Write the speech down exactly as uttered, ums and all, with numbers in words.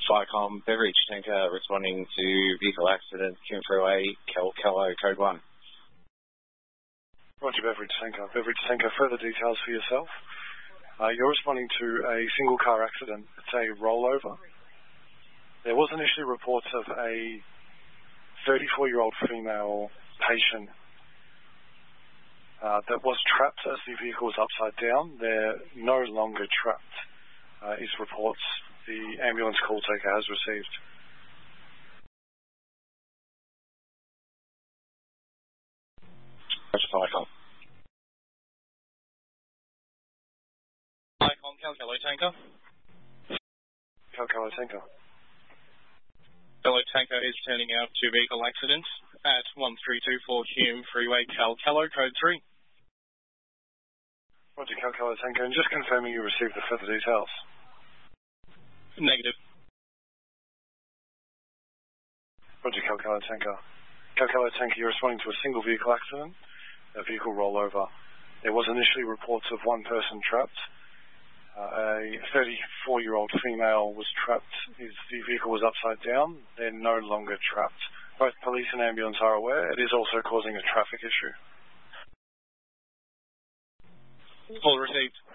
Flycom beverage tanker responding to vehicle accident, Hume Freeway, Calcalo, code one. Roger, beverage tanker. Beverage tanker, further details for yourself. Uh, you're responding to a single car accident. It's a rollover. There was initially reports of a thirty-four-year-old female patient uh, that was trapped as the vehicle was upside down. They're no longer trapped, uh, is reports the ambulance call taker has received. Flycom. Flycom, Calcalo tanker. Calcalo tanker. Fellow tanker is turning out to vehicle accident at one three two four Hume Freeway, Calcalo, code three. Roger, Calcalo tanker, and just confirming you received the further details. Negative. Roger, Calcalo tanker. Calcalo tanker, you're responding to a single vehicle accident, a vehicle rollover. There was initially reports of one person trapped. Uh, a thirty-four-year-old female was trapped. His, the vehicle was upside down. They're no longer trapped. Both police and ambulance are aware. It is also causing a traffic issue. All received.